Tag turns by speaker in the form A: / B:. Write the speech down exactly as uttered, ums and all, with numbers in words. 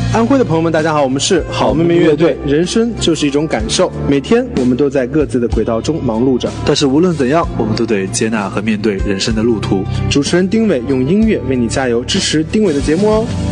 A: 安徽的朋友们大家好，我们是好妹妹乐队。人生就是一种感受，每天我们都在各自的轨道中忙碌着，
B: 但是无论怎样，我们都得接纳和面对人生的路途。
A: 主持人丁伟用音乐为你加油，支持丁伟的节目哦。